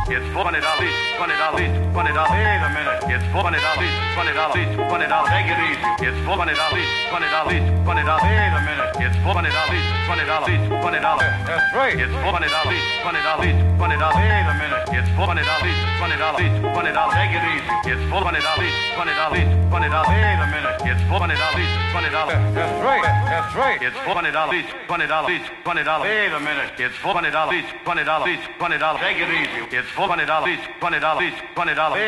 It's $20 each. $20 each. $20. Wait a minute. It's $20 each. $20 each. $20. Take it easy. It's $20 each. $20 each. $20. Wait a minute. It's $20 each. $20 each. $20. That's right. It's $20 each. $20 each. $20. Wait a minute. It's $20 each. $20 each. $20. Take it easy. It's $20 each. $20 each. $20. Wait a minute. It's $20 each. $20. That's right. That's right. It's $20 each. $20 each. $20. Wait a minute. It's $20 each. $20 each. $20. Take it easy. It's $20 each. $20 each. $20.